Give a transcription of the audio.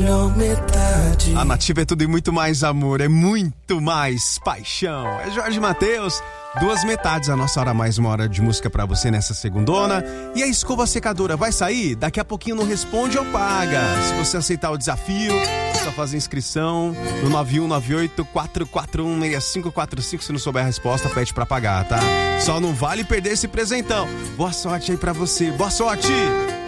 melhor metade. A Nativa é tudo e muito mais amor, é muito mais paixão. É Jorge Mateus, duas metades, a nossa hora mais uma hora de música pra você nessa segundona. E a escova secadora vai sair? Daqui a pouquinho não responde ou paga. Se você aceitar o desafio, só fazer inscrição no 9198-441-6545. Se não souber a resposta, pede pra pagar, tá? Só não vale perder esse presentão. Boa sorte aí pra você, boa sorte!